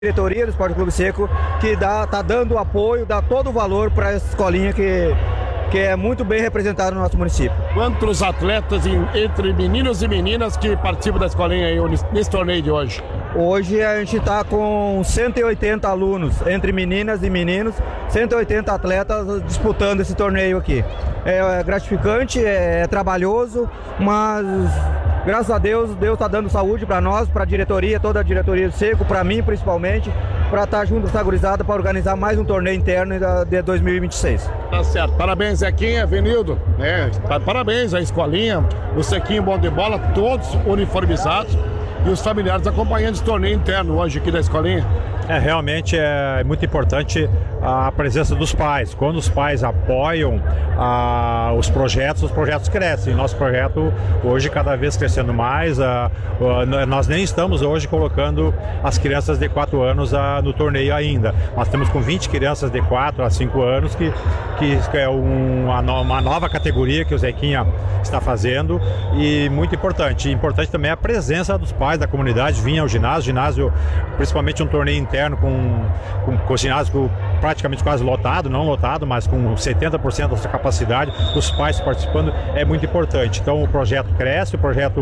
Diretoria do Esporte Clube Seco, que tá dando apoio, dá todo o valor para essa escolinha que é muito bem representada no nosso município. Quantos atletas entre meninos e meninas que participam da escolinha aí nesse torneio de hoje? Hoje a gente está com 180 alunos, entre meninas e meninos, 180 atletas disputando esse torneio aqui. É gratificante, é trabalhoso, mas graças a Deus, Deus está dando saúde para nós, para a diretoria, toda a diretoria do Seco, para mim principalmente, para estar junto com essa gurizada para organizar mais um torneio interno de 2026. Tá certo, parabéns Zequinha, Venildo, parabéns à escolinha, o Sequinho Bom de Bola, todos uniformizados e os familiares acompanhando esse torneio interno hoje aqui da escolinha. Realmente é muito importante a presença dos pais. Quando os pais apoiam os projetos crescem. Nosso projeto hoje cada vez crescendo mais. Nós nem estamos hoje colocando as crianças de 4 anos no torneio ainda. Nós temos com 20 crianças de 4 a 5 anos que é uma nova categoria que o Zequinha está fazendo, e muito importante. Importante também a presença dos pais da comunidade vir ao ginásio, principalmente um torneio interno com o ginásio praticamente quase lotado, não lotado, mas com 70% da sua capacidade, os pais participando, é muito importante. Então o projeto cresce,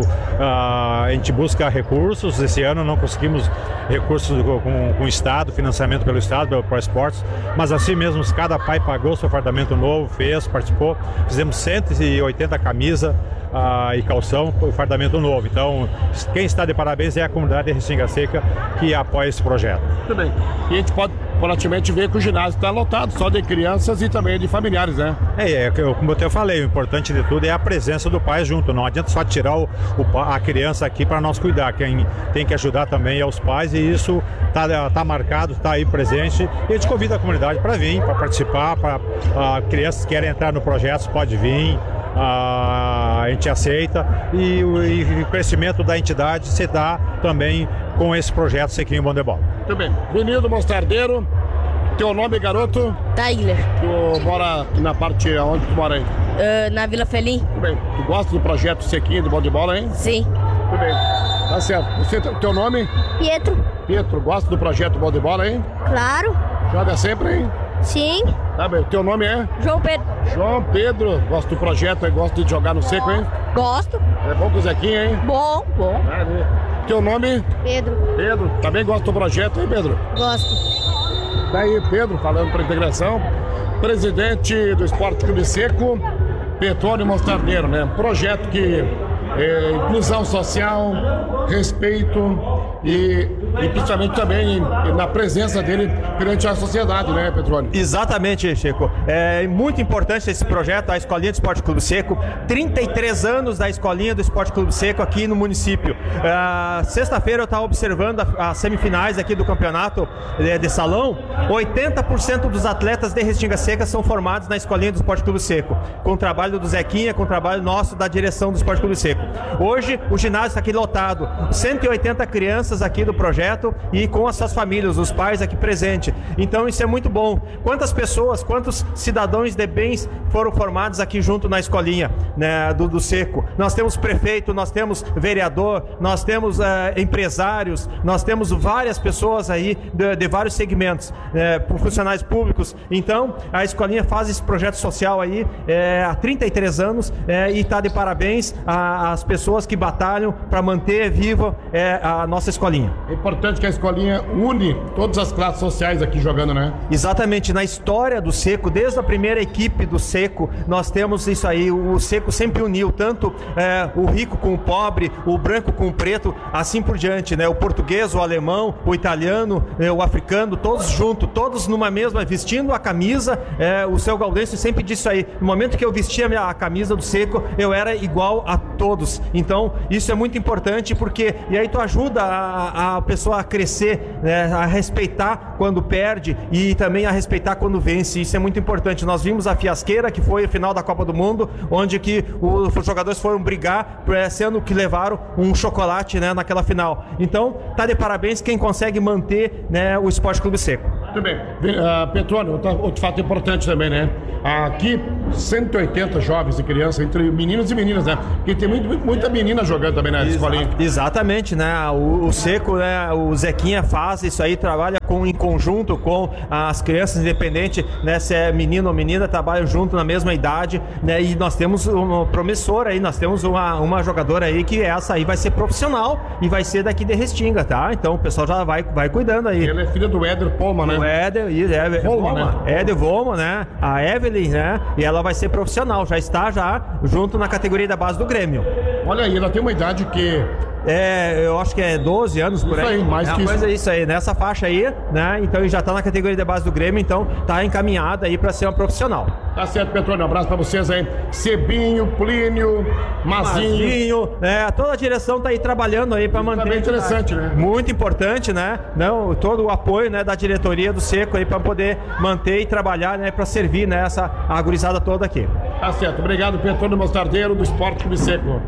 a gente busca recursos. Esse ano não conseguimos recursos com o Estado, financiamento pelo Estado, pelo ProEsportes, mas assim mesmo cada pai pagou seu fardamento novo, participou, fizemos 180 camisas e calção, o fardamento novo. Então, quem está de parabéns é a comunidade de Restinga Seca que apoia esse projeto. Muito bem. E a gente pode praticamente ver que o ginásio está lotado, só de crianças e também de familiares, né? Como eu falei, o importante de tudo é a presença do pai junto. Não adianta só tirar a criança aqui para nós cuidar. Quem tem que ajudar também é os pais, e isso tá marcado, está aí presente. E a gente convida a comunidade para vir, para participar, para crianças que querem entrar no projeto, pode vir. A gente aceita, e o crescimento da entidade se dá também com esse projeto Sequinho Bom de Bola. Muito bem. Venildo Mostardeiro, teu nome, garoto? Tyler. Tu mora na parte onde tu mora aí? Na Vila Felim. Muito bem. Tu gosta do projeto Sequinho de Bom de Bola, hein? Sim. Muito bem. Tá certo. Teu nome? Pietro. Pietro, gosta do projeto Bom de Bola, hein? Claro. Joga sempre, hein? Sim. Tá bem. Teu nome é? João Pedro. João Pedro, gosta do projeto e gosta de jogar no seco, hein? Gosto. É bom com o Zequinha, hein? Bom. Teu nome? Pedro. Pedro, também gosta do projeto, hein, Pedro? Gosto. Daí, Pedro, falando para integração, presidente do Esporte Clube Seco, Petrônio Mostardeiro, né? Projeto que é inclusão social, respeito e principalmente também na presença dele perante a sociedade, né, Petrônio? Exatamente, Chico. É muito importante esse projeto, a Escolinha do Esporte Clube Seco. 33 anos da Escolinha do Esporte Clube Seco aqui no município. Sexta-feira eu estava observando as semifinais aqui do campeonato de salão. 80% dos atletas de Restinga Seca são formados na Escolinha do Esporte Clube Seco, com o trabalho do Zequinha, com o trabalho nosso da direção do Esporte Clube Seco. Hoje o ginásio está aqui lotado, 180 crianças aqui do projeto e com as suas famílias, os pais aqui presentes. Então isso é muito bom. Quantas pessoas, quantos cidadãos de bens foram formados aqui junto na escolinha, né, do Seco? Nós temos prefeito, nós temos vereador, nós temos empresários, nós temos várias pessoas aí de vários segmentos, funcionários públicos. Então a escolinha faz esse projeto social aí há 33 anos e está de parabéns às pessoas que batalham para manter viva a nossa escolinha. É importante que a escolinha une todas as classes sociais aqui jogando, né? Exatamente. Na história do Seco, desde a primeira equipe do Seco, nós temos isso aí. O Seco sempre uniu tanto o rico com o pobre, o branco com o preto, assim por diante, né? O português, o alemão, o italiano, o africano, todos juntos, todos numa mesma, vestindo a camisa. O seu Gaudêncio sempre disse isso aí. No momento que eu vestia a camisa do Seco, eu era igual a todos. Então, isso é muito importante, porque e aí tu ajuda a pessoa a crescer, né, a respeitar quando perde e também a respeitar quando vence. Isso é muito importante. Nós vimos a fiasqueira que foi a final da Copa do Mundo, onde que os jogadores foram brigar, sendo que levaram um chocolate, né, naquela final. Então, tá de parabéns quem consegue manter, né, o Esporte Clube Seco. Muito bem. Petrônio, outro fato importante também, né? Aqui, 180 jovens e crianças, entre meninos e meninas, né? Porque tem muita menina jogando também na escolinha. Exatamente, né? O Seco, né? O Zequinha faz isso aí, trabalha em conjunto com as crianças, independente, né? Se é menino ou menina, trabalham junto na mesma idade, né? E nós temos uma promissora aí, nós temos uma jogadora aí que essa aí vai ser profissional e vai ser daqui de Restinga, tá? Então o pessoal já vai cuidando aí. Ela é filha do Éder Poma, né? O Éder Volma, né? Éder Volma, né? A Evelyn, né? E ela vai ser profissional, já está junto na categoria da base do Grêmio. Olha aí, ela tem uma idade que... eu acho que é 12 anos por aí. Isso aí, mais que isso. Isso aí, nessa faixa aí, né? Então já tá na categoria de base do Grêmio, então tá encaminhada aí pra ser uma profissional. Tá certo, Petrônio, um abraço pra vocês aí. Cebinho, Plínio, Mazinho, toda a direção tá aí trabalhando aí pra manter. Tá bem interessante, né? Muito importante, né? Não, todo o apoio, né, da diretoria do Seco aí pra poder manter e trabalhar, né, pra servir, né, a gurizada toda aqui. Tá certo, obrigado, Petrônio Mostardeiro do Esporte Clube Seco.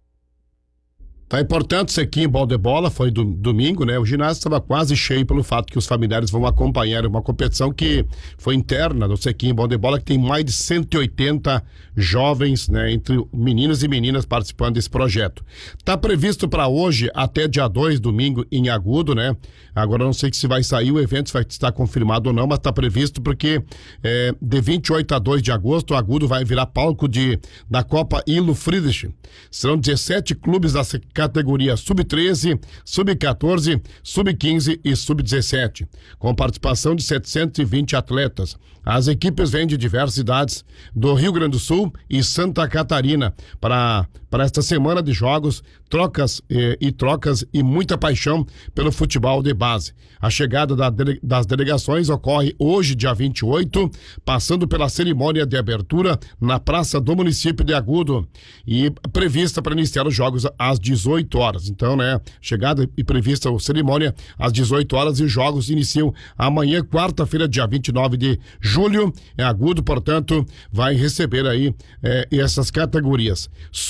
Tá importante, Sequinho Ball de Bola, foi domingo, né? O ginásio estava quase cheio pelo fato que os familiares vão acompanhar uma competição que foi interna do Sequinho Ball de Bola, que tem mais de 180 jovens, né? Entre meninos e meninas participando desse projeto. Tá previsto para hoje, até dia 2, domingo, em Agudo, né? Agora eu não sei se vai sair o evento, se vai estar confirmado ou não, mas tá previsto porque de 28 a 2 de agosto, o Agudo vai virar palco da Copa Ilo Friedrich. Serão 17 clubes da categoria Sub-13, Sub-14, Sub-15 e Sub-17, com participação de 720 atletas. As equipes vêm de diversas cidades do Rio Grande do Sul e Santa Catarina para esta semana de jogos, trocas e muita paixão pelo futebol de base. A chegada das delegações ocorre hoje, dia 28, passando pela cerimônia de abertura na praça do município de Agudo e prevista para iniciar os jogos às 18 horas. Então, né, chegada e prevista a cerimônia às 18 horas e os jogos iniciam amanhã, quarta-feira, dia 29 de julho. Agudo, portanto, vai receber aí essas categorias.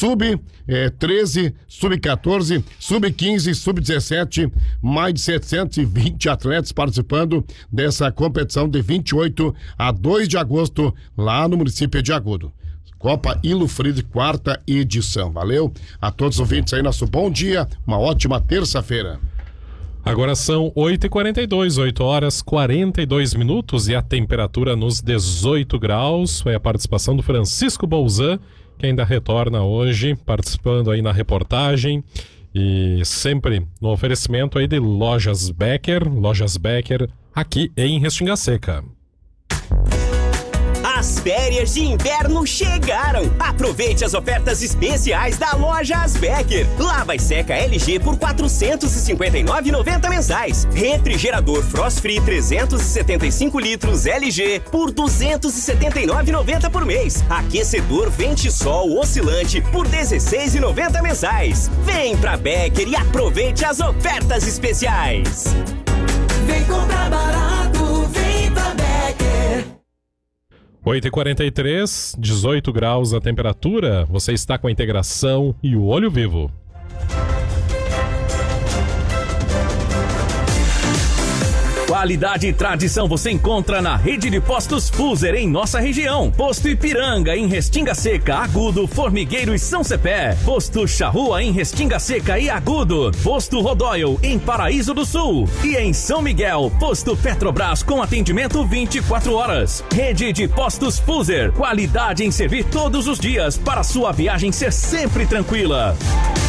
Sub-13, Sub-14, Sub-15, Sub-17, mais de 720 atletas participando dessa competição de 28 a 2 de agosto, lá no município de Agudo. Copa Ilo Friedrich, quarta edição. Valeu a todos os ouvintes aí, nosso bom dia, uma ótima terça-feira. Agora são 8h42, 8 horas 42 minutos e a temperatura nos 18 graus. Foi a participação do Francisco Bolzan, que ainda retorna hoje, participando aí na reportagem e sempre no oferecimento aí de Lojas Becker aqui em Restinga Seca. As férias de inverno chegaram! Aproveite as ofertas especiais da Lojas Becker. Lava e seca LG por R$ 459,90 mensais. Refrigerador Frost Free 375 litros LG por R$ 279,90 por mês. Aquecedor Ventisol oscilante por R$ 16,90 mensais. Vem pra Becker e aproveite as ofertas especiais. Vem comprar barato, vem pra Becker. 8h43, 18 graus a temperatura. Você está com a Integração e o Olho Vivo. Qualidade e tradição você encontra na rede de postos Fuser em nossa região. Posto Ipiranga em Restinga Seca, Agudo, Formigueiro e São Cepé. Posto Charrua em Restinga Seca e Agudo. Posto Rodóio em Paraíso do Sul. E em São Miguel, Posto Petrobras com atendimento 24 horas. Rede de postos Fuser. Qualidade em servir todos os dias para sua viagem ser sempre tranquila.